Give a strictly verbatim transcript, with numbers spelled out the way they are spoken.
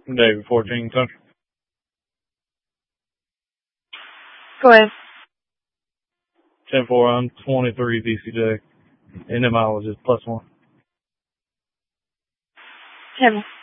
David fourteen Central. Go ahead. ten four, I'm twenty-three D C J. And the mileage is plus one. Tim.